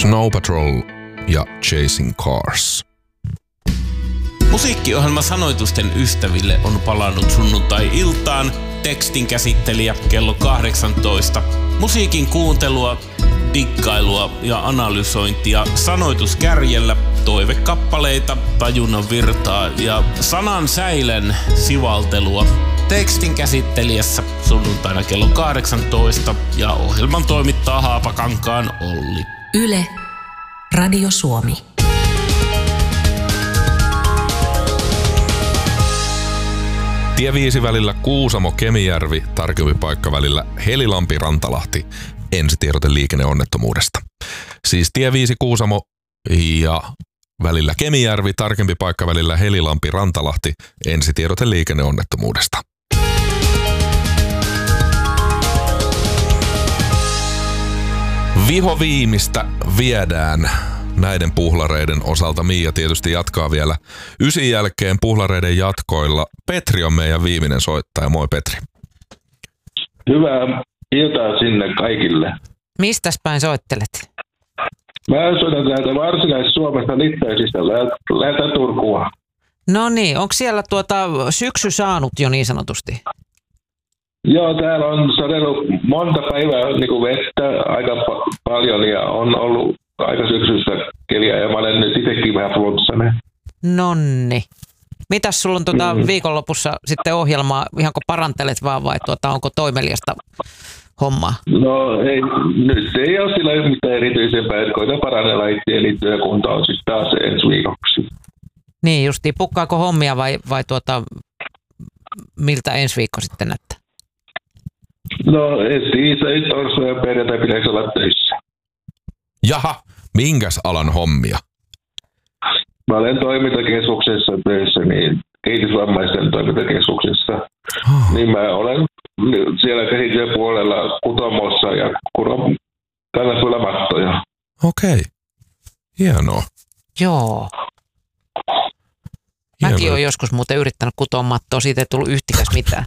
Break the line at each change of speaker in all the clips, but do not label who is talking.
Snow Patrol ja Chasing Cars.
Musiikkiohjelma Sanoitusten ystäville on palannut sunnuntai-iltaan. Tekstin käsittelijä kello 18. Musiikin kuuntelua, dikkailua ja analysointia sanoituskärjellä, toivekappaleita, tajunnan virtaa ja sanan säilen sivaltelua. Tekstin käsittelijässä sunnuntaina kello 18 ja ohjelman toimittaa Haapakankaan Olli.
Yle, Radio Suomi.
Tie 5 välillä Kuusamo-Kemijärvi, tarkempi paikka välillä Helilampi-Rantalahti. Ensitiedote liikenneonnettomuudesta. Siis tie 5 Kuusamo ja välillä Kemijärvi, tarkempi paikka välillä Helilampi-Rantalahti. Ensitiedote liikenneonnettomuudesta. Vihoviimistä viedään näiden puhlareiden osalta. Miia tietysti jatkaa vielä 9 jälkeen puhlareiden jatkoilla. Petri on meidän viimeinen soittaja. Moi Petri.
Hyvää iltaa sinne kaikille.
Mistäs päin soittelet?
Mä soitan täältä Varsinais-Suomesta Littäysistä läheltä Turkua.
No niin, onko siellä syksy saanut jo niin sanotusti?
Joo, täällä on sadellut monta päivää niin kuin vettä aika paljon ja on ollut aika syksyssä keliä ja mä olen nyt itsekin vähän flunssainen.
Nonni. Mitäs sulla on viikonlopussa sitten ohjelmaa, ihanko parantelet vaan vai onko toimeliasta hommaa?
No ei, nyt ei ole sillä mitään erityisempää, että koitan parannella itseäni työkunta on sitten taas ensi viikoksi.
Niin justiin, pukkaako hommia vai miltä ensi viikko sitten näyttää?
No ensi torstai ja perjantai pitäisi olla töissä.
Jaha, minkäs alan hommia?
Mä olen toimintakeskuksessa töissä, niin kehitysvammaisten toimintakeskuksessa. Niin mä olen siellä käsityöpuolella kutomossa ja kudon kangaspuilla mattoja.
Okei, hienoa.
Joo. Mäkin olen joskus muuten yrittänyt kutoa mattoa, siitä ei tullut yhtikäs mitään.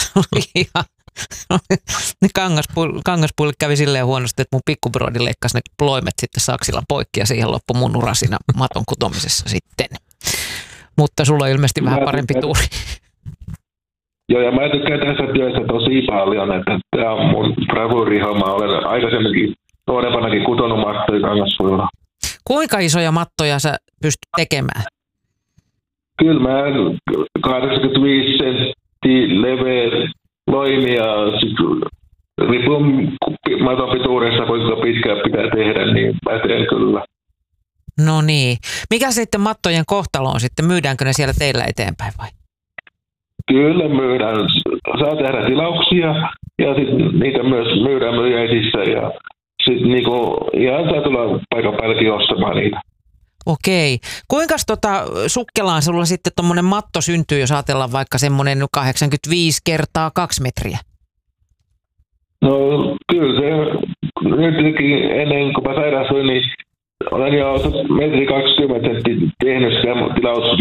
Kangaspuille kävi silleen huonosti, että mun pikkubrodi leikkasi ne ploimet sitten saksilla poikki ja siihen loppui mun ura siinä maton kutomisessa sitten. Mutta sulla on ilmeisesti vähän parempi tuuri.
Joo, ja mä tykkään tässä työssä tosi paljon, että tämä on mun bravurihomma. Olen aikaisemminkin nuorempanakin kutonut mattoja kangaspuilla.
Kuinka isoja mattoja sä pystyt tekemään?
Kyllä mä 85 senttiä leveä loimi ja ripun maton pituudessa, kuinka pitkään pitää tehdä, niin mä teen kyllä.
No niin. Mikä sitten mattojen kohtalo on sitten? Myydäänkö ne siellä teillä eteenpäin vai?
Kyllä myydään. Saa tehdä tilauksia ja sitten niitä myös myydään myyjäisissä ja sitten niinku ihan saa tulla paikan päälläkin ostamaan niitä.
Okei. Kuinkas sukkelaan sulla sitten tommonen matto syntyy, jos ajatellaan vaikka semmoinen 85 kertaa 2 metriä?
No kyllä se nytkin ennen kuin mä sairastuin, niin olen jo 1,20 senttiä tehnyt sitä